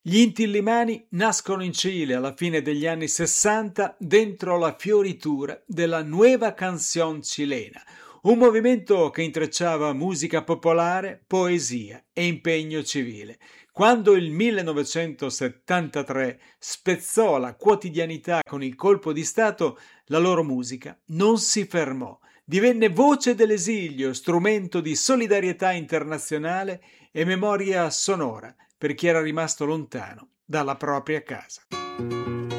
Gli Inti Illimani nascono in Cile alla fine degli anni 60 dentro la fioritura della Nueva Canción Chilena, un movimento che intrecciava musica popolare, poesia e impegno civile. Quando il 1973 spezzò la quotidianità con il colpo di Stato, la loro musica non si fermò. Divenne voce dell'esilio, strumento di solidarietà internazionale e memoria sonora per chi era rimasto lontano dalla propria casa.